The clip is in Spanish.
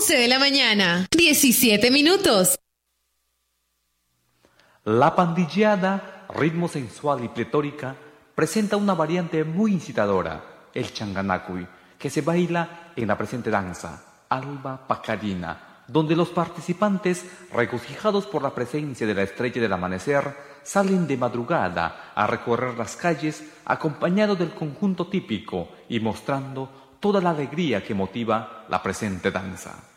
11 de la mañana, 17 minutos. La pandilleada, ritmo sensual y pletórica, presenta una variante muy incitadora, el changanacui, que se baila en la presente danza, Alba Pacarina, donde los participantes, regocijados por la presencia de la estrella del amanecer, salen de madrugada a recorrer las calles acompañados del conjunto típico y mostrando toda la alegría que motiva la presente danza.